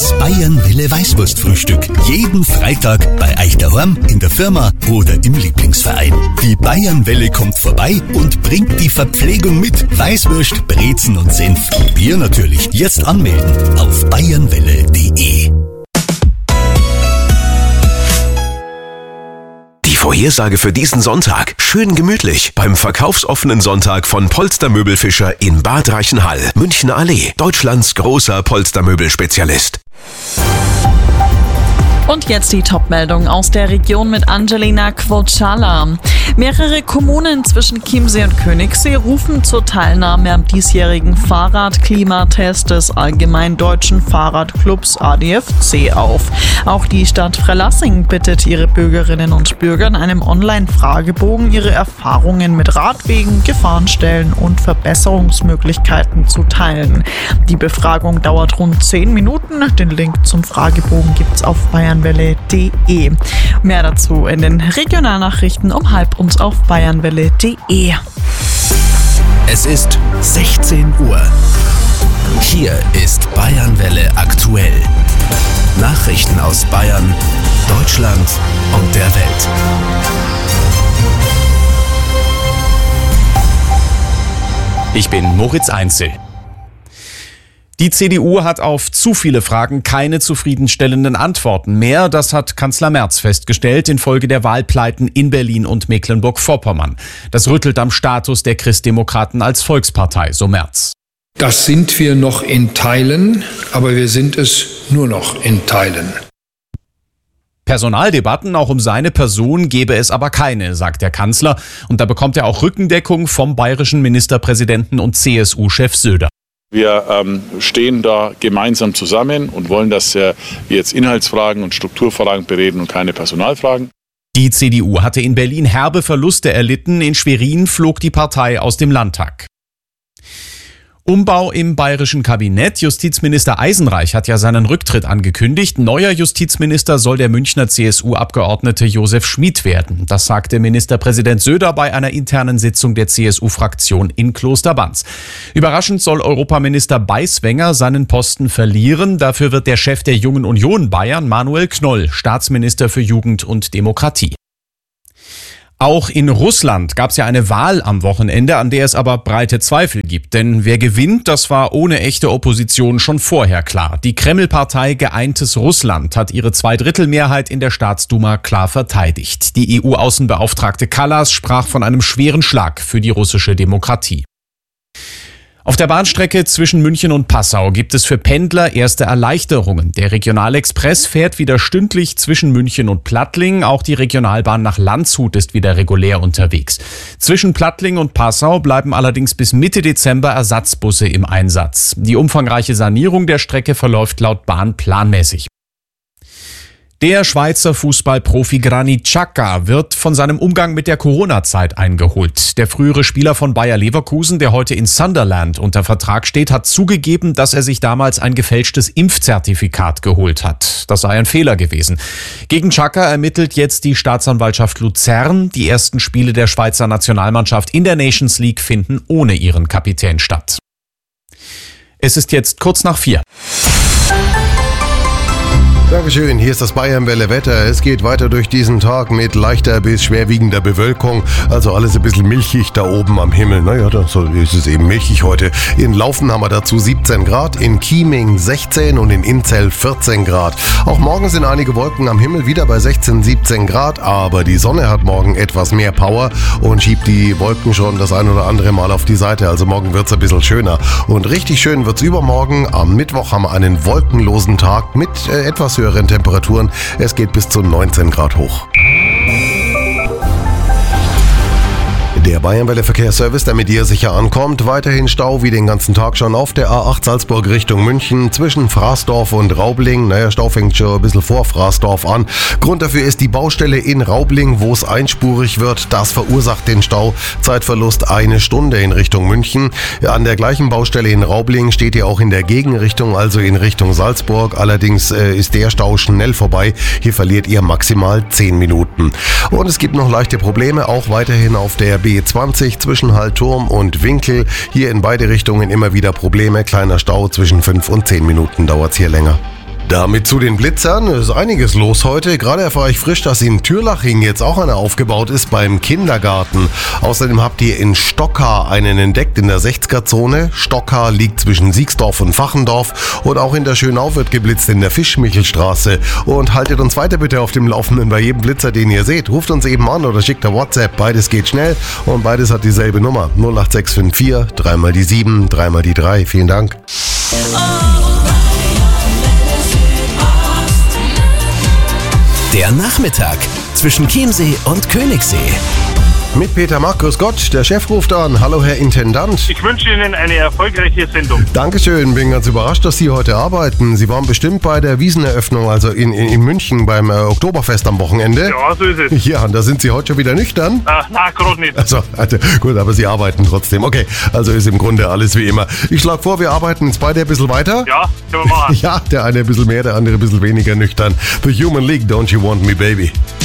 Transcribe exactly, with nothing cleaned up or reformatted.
Das Bayern-Welle Weißwurstfrühstück. Jeden Freitag bei euch daheim, in der Firma oder im Lieblingsverein. Die Bayern-Welle kommt vorbei und bringt die Verpflegung mit. Weißwurst, Brezen und Senf. Bier natürlich. Jetzt anmelden auf bayernwelle punkt de. Die Vorhersage für diesen Sonntag. Schön gemütlich beim verkaufsoffenen Sonntag von Polstermöbelfischer in Bad Reichenhall, Münchner Allee, Deutschlands großer Polstermöbelspezialist. Und jetzt die Top-Meldung aus der Region mit Angelina Quocala. Mehrere Kommunen zwischen Chiemsee und Königssee rufen zur Teilnahme am diesjährigen Fahrradklimatest des Allgemein Deutschen Fahrradclubs A D F C auf. Auch die Stadt Freilassing bittet ihre Bürgerinnen und Bürger in einem Online-Fragebogen ihre Erfahrungen mit Radwegen, Gefahrenstellen und Verbesserungsmöglichkeiten zu teilen. Die Befragung dauert rund zehn Minuten. Den Link zum Fragebogen gibt's auf bayernwelle punkt de. Mehr dazu in den Regionalnachrichten um halb und auf bayernwelle punkt de. Es ist sechzehn Uhr. Hier ist Bayernwelle aktuell. Nachrichten aus Bayern, Deutschland und der Welt. Ich bin Moritz Einzel. Die C D U hat auf zu viele Fragen keine zufriedenstellenden Antworten mehr. Das hat Kanzler Merz festgestellt infolge der Wahlpleiten in Berlin und Mecklenburg-Vorpommern. Das rüttelt am Status der Christdemokraten als Volkspartei, so Merz. Das sind wir noch in Teilen, aber wir sind es nur noch in Teilen. Personaldebatten auch um seine Person gebe es aber keine, sagt der Kanzler. Und da bekommt er auch Rückendeckung vom bayerischen Ministerpräsidenten und C S U-Chef Söder. Wir ähm, stehen da gemeinsam zusammen und wollen, dass äh, wir jetzt Inhaltsfragen und Strukturfragen bereden und keine Personalfragen. Die C D U hatte in Berlin herbe Verluste erlitten. In Schwerin flog die Partei aus dem Landtag. Umbau im bayerischen Kabinett. Justizminister Eisenreich hat ja seinen Rücktritt angekündigt. Neuer Justizminister soll der Münchner C S U-Abgeordnete Josef Schmid werden. Das sagte Ministerpräsident Söder bei einer internen Sitzung der C S U-Fraktion in Klosterbanz. Überraschend soll Europaminister Beiswenger seinen Posten verlieren. Dafür wird der Chef der Jungen Union Bayern, Manuel Knoll, Staatsminister für Jugend und Demokratie. Auch in Russland gab es ja eine Wahl am Wochenende, an der es aber breite Zweifel gibt. Denn wer gewinnt, das war ohne echte Opposition schon vorher klar. Die Kreml-Partei Geeintes Russland hat ihre Zweidrittelmehrheit in der Staatsduma klar verteidigt. Die E U-Außenbeauftragte Kallas sprach von einem schweren Schlag für die russische Demokratie. Auf der Bahnstrecke zwischen München und Passau gibt es für Pendler erste Erleichterungen. Der Regionalexpress fährt wieder stündlich zwischen München und Plattling. Auch die Regionalbahn nach Landshut ist wieder regulär unterwegs. Zwischen Plattling und Passau bleiben allerdings bis Mitte Dezember Ersatzbusse im Einsatz. Die umfangreiche Sanierung der Strecke verläuft laut Bahn planmäßig. Der Schweizer Fußballprofi Granit Xhaka wird von seinem Umgang mit der Corona-Zeit eingeholt. Der frühere Spieler von Bayer Leverkusen, der heute in Sunderland unter Vertrag steht, hat zugegeben, dass er sich damals ein gefälschtes Impfzertifikat geholt hat. Das sei ein Fehler gewesen. Gegen Xhaka ermittelt jetzt die Staatsanwaltschaft Luzern. Die ersten Spiele der Schweizer Nationalmannschaft in der Nations League finden ohne ihren Kapitän statt. Es ist jetzt kurz nach vier. Dankeschön, hier ist das Bayernwelle Wetter. Es geht weiter durch diesen Tag mit leichter bis schwerwiegender Bewölkung. Also alles ein bisschen milchig da oben am Himmel. Naja, so ist es eben milchig heute. In Laufen haben wir dazu siebzehn Grad, in Chieming sechzehn und in Inzell vierzehn Grad. Auch morgen sind einige Wolken am Himmel, wieder bei sechzehn, siebzehn Grad. Aber die Sonne hat morgen etwas mehr Power und schiebt die Wolken schon das ein oder andere Mal auf die Seite. Also morgen wird's ein bisschen schöner. Und richtig schön wird's übermorgen. Am Mittwoch haben wir einen wolkenlosen Tag mit äh, etwas höheren Temperaturen. Es geht bis zu neunzehn Grad hoch. Der Bayernwelle Verkehrsservice, der mit dir sicher ankommt. Weiterhin Stau wie den ganzen Tag schon auf der A acht Salzburg Richtung München zwischen Fraßdorf und Raubling. Naja, Stau fängt schon ein bisschen vor Fraßdorf an. Grund dafür ist die Baustelle in Raubling, wo es einspurig wird. Das verursacht den Stau. Zeitverlust eine Stunde in Richtung München. An der gleichen Baustelle in Raubling steht ihr auch in der Gegenrichtung, also in Richtung Salzburg. Allerdings äh, ist der Stau schnell vorbei. Hier verliert ihr maximal zehn Minuten. Und es gibt noch leichte Probleme, auch weiterhin auf der B zwanzig zwischen Hallturm und Winkel. Hier in beide Richtungen immer wieder Probleme. Kleiner Stau zwischen fünf und zehn Minuten dauert es hier länger. Damit zu den Blitzern ist einiges los heute. Gerade erfahre ich frisch, dass in Türlaching jetzt auch einer aufgebaut ist beim Kindergarten. Außerdem habt ihr in Stocka einen entdeckt in der sechziger-Zone. Stocka liegt zwischen Siegsdorf und Fachendorf. Und auch in der Schönau wird geblitzt in der Fischmichelstraße. Und haltet uns weiter bitte auf dem Laufenden bei jedem Blitzer, den ihr seht. Ruft uns eben an oder schickt per WhatsApp. Beides geht schnell und beides hat dieselbe Nummer. null acht sechs fünf vier, dreimal die sieben, dreimal die drei. Vielen Dank. Der Nachmittag zwischen Chiemsee und Königssee. Mit Peter Mack, grüß Gott, der Chef ruft an. Hallo Herr Intendant. Ich wünsche Ihnen eine erfolgreiche Sendung. Dankeschön, bin ganz überrascht, dass Sie heute arbeiten. Sie waren bestimmt bei der Wieseneröffnung, also in, in, in München beim äh, Oktoberfest am Wochenende. Ja, so ist es. Ja, und da sind Sie heute schon wieder nüchtern? Ah, na, gerade nicht. Also, also, gut, aber Sie arbeiten trotzdem. Okay, also ist im Grunde alles wie immer. Ich schlage vor, wir arbeiten jetzt beide ein bisschen weiter. Ja, können wir machen. Ja, der eine ein bisschen mehr, der andere ein bisschen weniger nüchtern. The Human League, Don't You Want Me Baby.